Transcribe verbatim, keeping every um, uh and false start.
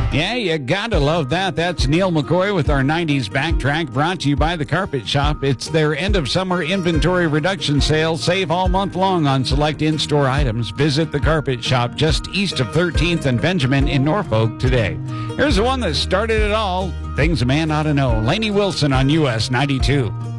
Yeah, you gotta love that. That's Neil McCoy with our nineties Backtrack, brought to you by The Carpet Shop. It's their end-of-summer inventory reduction sale. Save all month long on select in-store items. Visit The Carpet Shop just east of thirteenth and Benjamin in Norfolk today. Here's the one that started it all. Things a man ought to know. Lainey Wilson on U S ninety-two.